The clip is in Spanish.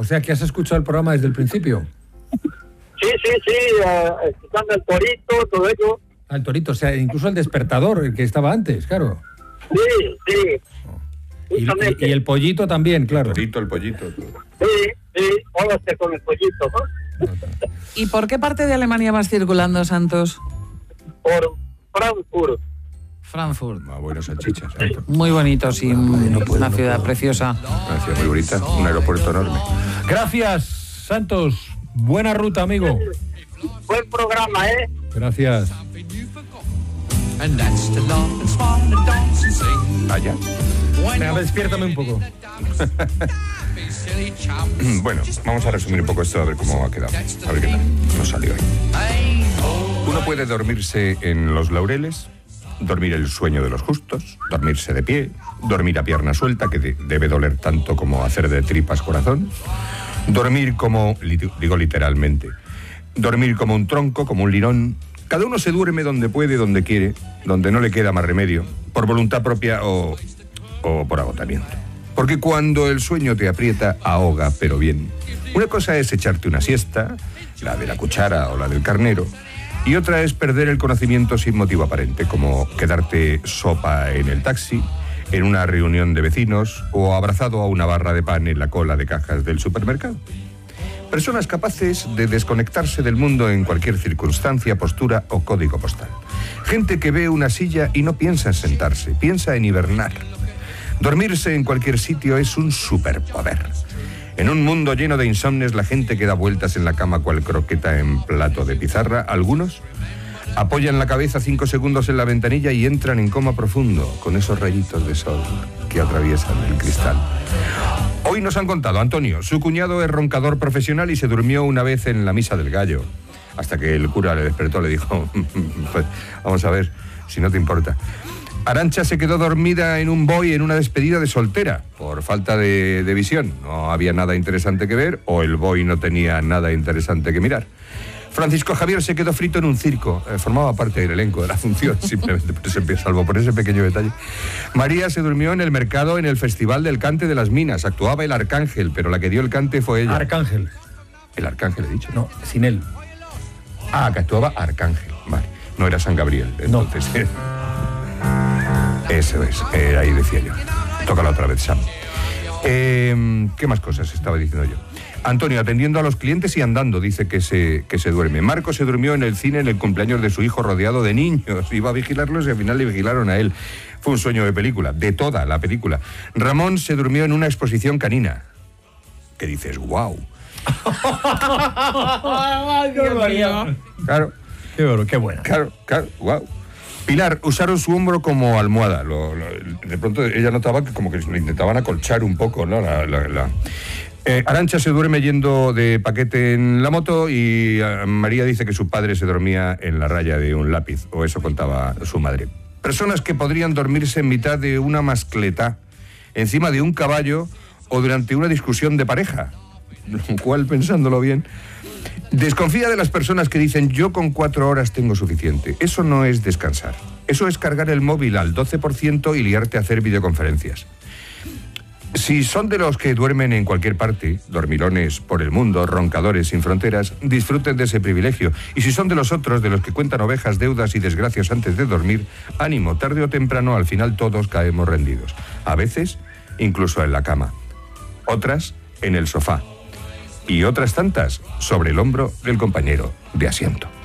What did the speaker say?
O sea, que has escuchado el programa desde el principio. Sí, escuchando el Torito, todo eso. Al Torito, o sea, incluso el despertador, el que estaba antes, claro. Sí. Y el pollito también, claro. El pollito. Sí, hógate con el pollito, ¿no? ¿Y por qué parte de Alemania vas circulando, Santos? Por Frankfurt. Buenas salchichas. Muy bonito, sí, una ciudad preciosa. Una ciudad muy bonita, un aeropuerto enorme. Gracias, Santos. Buena ruta, amigo. Buen programa, ¿eh? Gracias. Allá. Venga, despiértame un poco. Bueno, vamos a resumir un poco esto a ver cómo ha quedado. A ver qué tal nos salió ahí. Uno puede dormirse en los laureles, dormir el sueño de los justos, dormirse de pie, dormir a pierna suelta, que debe doler tanto como hacer de tripas corazón, dormir como, digo literalmente, dormir como un tronco, como un lirón. Cada uno se duerme donde puede, donde quiere, donde no le queda más remedio, por voluntad propia o por agotamiento. Porque cuando el sueño te aprieta, ahoga, pero bien. Una cosa es echarte una siesta, la de la cuchara o la del carnero, y otra es perder el conocimiento sin motivo aparente, como quedarte sopa en el taxi, en una reunión de vecinos o abrazado a una barra de pan en la cola de cajas del supermercado. Personas capaces de desconectarse del mundo en cualquier circunstancia, postura o código postal. Gente que ve una silla y no piensa en sentarse, piensa en hibernar. Dormirse en cualquier sitio es un superpoder. En un mundo lleno de insomnes, la gente que da vueltas en la cama cual croqueta en plato de pizarra. Algunos apoyan la cabeza 5 segundos en la ventanilla y entran en coma profundo, con esos rayitos de sol que atraviesan el cristal. Hoy nos han contado, Antonio, su cuñado es roncador profesional y se durmió una vez en la misa del gallo. Hasta que el cura le despertó, le dijo, pues vamos a ver, si no te importa. Arantxa se quedó dormida en un boy en una despedida de soltera, por falta de visión. No había nada interesante que ver, o el boy no tenía nada interesante que mirar. Francisco Javier se quedó frito en un circo, formaba parte del elenco de la función, simplemente salvo por ese pequeño detalle. María se durmió en el mercado en el Festival del Cante de las Minas, actuaba el Arcángel, pero la que dio el cante fue ella. Arcángel. ¿El Arcángel he dicho? No, sin él. Ah, que actuaba Arcángel, vale. No era San Gabriel, entonces. No. Eso es, ahí decía yo. Tócala otra vez, Sam. ¿Qué más cosas estaba diciendo yo? Antonio, atendiendo a los clientes y andando, dice que se duerme. Marco se durmió en el cine en el cumpleaños de su hijo rodeado de niños. Iba a vigilarlos y al final le vigilaron a él. Fue un sueño de película, de toda la película. Ramón se durmió en una exposición canina. ¿Qué dices? ¡Guau! Claro. Qué buena. Claro, guau. Pilar, usaron su hombro como almohada. De pronto ella notaba que como que le intentaban acolchar un poco, ¿no? Arantxa se duerme yendo de paquete en la moto y María dice que su padre se dormía en la raya de un lápiz, o eso contaba su madre. Personas que podrían dormirse en mitad de una mascleta, encima de un caballo o durante una discusión de pareja, lo cual, pensándolo bien, desconfía de las personas que dicen yo con 4 horas tengo suficiente. Eso no es descansar. Eso es cargar el móvil al 12% y liarte a hacer videoconferencias. Si son de los que duermen en cualquier parte, dormilones por el mundo, roncadores sin fronteras, disfruten de ese privilegio. Y si son de los otros, de los que cuentan ovejas, deudas y desgracias antes de dormir, ánimo, tarde o temprano, al final todos caemos rendidos. A veces, incluso en la cama. Otras, en el sofá. Y otras tantas, sobre el hombro del compañero de asiento.